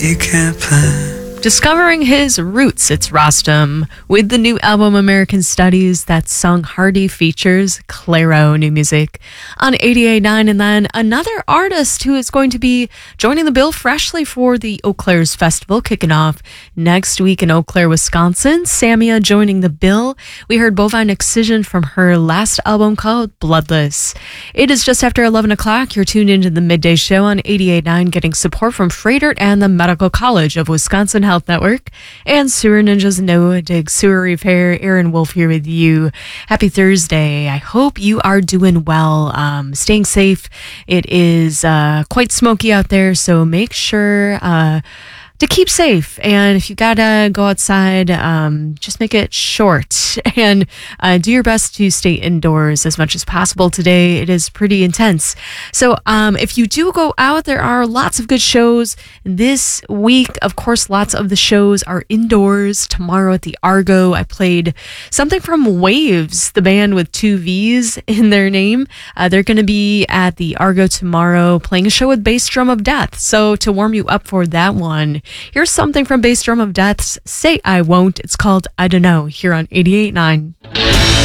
You can't plan. Discovering his roots, it's Rostam. With the new album American Studies, that song Hardy features Clairo, new music on 88.9. And then another artist who is going to be joining the bill freshly for the Eau Claire's Festival, kicking off next week in Eau Claire, Wisconsin. Samia joining the bill. We heard Bovine Excision from her last album called Bloodless. It is just after 11 o'clock. You're tuned into the Midday Show on 88.9, getting support from Freighter and the Medical College of Wisconsin Health Network and Sewer Ninjas No Dig Sewer Repair. Aaron Wolf here with you. Happy Thursday. I hope you are doing well, staying safe. It is quite smoky out there, so make sure to keep safe. And if you gotta go outside, just make it short and do your best to stay indoors as much as possible today. It is pretty intense. So if you do go out, there are lots of good shows this week. Of course, lots of the shows are indoors. Tomorrow at the Argo, I played something from Waves, the band with two V's in their name. They're going to be at the Argo tomorrow playing a show with Bass Drum of Death. So to warm you up for that one, here's something from Bass Drum of Death's Say I Won't. It's called I Don't Know, here on 88.9.